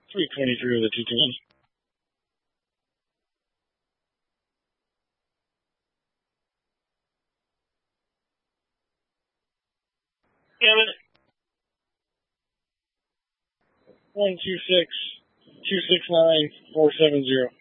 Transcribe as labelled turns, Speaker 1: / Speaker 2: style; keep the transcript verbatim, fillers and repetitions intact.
Speaker 1: three twenty-three of the two ten. Damn it. one two six two six nine four seven zero.